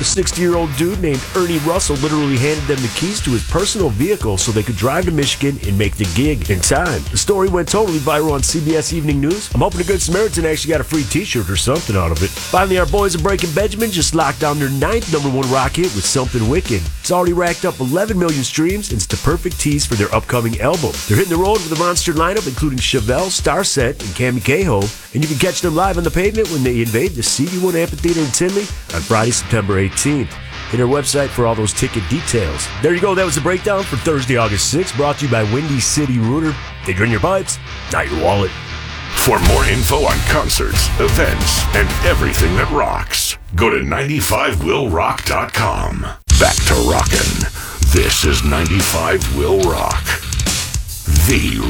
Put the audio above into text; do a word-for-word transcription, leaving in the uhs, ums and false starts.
sixty-year-old dude named Ernie Russell literally handed them the keys to his personal vehicle so they could drive to Michigan and make the gig in time. The story went totally viral on C B S Evening News. I'm hoping a Good Samaritan actually got a free t-shirt or something out of it. Finally, our boys at Breaking Benjamin just locked down their ninth number one rock hit with Something Wicked. It's already racked up eleven million streams, and it's the perfect tease for their upcoming album. They're hitting the road with a monster lineup, including Chevelle, Starset, and Cammy Cahoe, and you can catch them live on the pavement when they invade the C B one Amphitheater in Tinley on Friday, September eighteenth. Hit our website for all those ticket details. There you go. That was the breakdown for Thursday, August sixth, brought to you by Windy City Rooter. They drain your pipes, not your wallet. For more info on concerts, events, and everything that rocks, go to ninety-five will rock dot com. Back to rockin'. This is ninety-five Will Rock, the